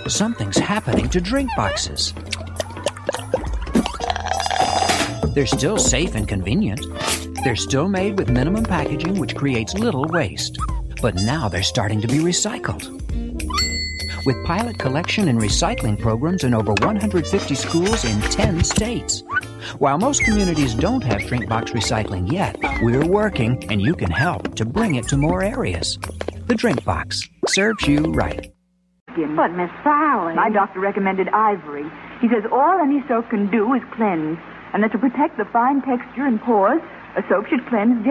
something's happening to drink boxes. They're still safe and convenient. They're still made with minimum packaging, which creates little waste. But now they're starting to be recycled. With pilot collection and recycling programs in over 150 schools in 10 states. While most communities don't have drink box recycling yet, we're working, and you can help to bring it to more areas. The Drink Box serves you right. But, Miss Sally... My doctor recommended Ivory. He says all any soap can do is cleanse, and that to protect the fine texture and pores, a soap should cleanse